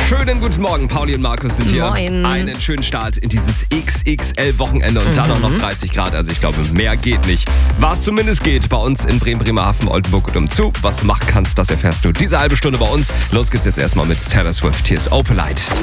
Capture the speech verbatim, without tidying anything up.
Schönen guten Morgen, Pauli und Markus sind hier. Moin. Einen schönen Start in dieses X X L-Wochenende und mhm. dann auch noch dreißig Grad. Also ich glaube, mehr geht nicht. Was zumindest geht bei uns in Bremen, Bremerhaven, Oldenburg und umzu. Was du machen kannst, das erfährst du diese halbe Stunde bei uns. Los geht's jetzt erstmal mit Taylor Swift. Hier ist Opalite.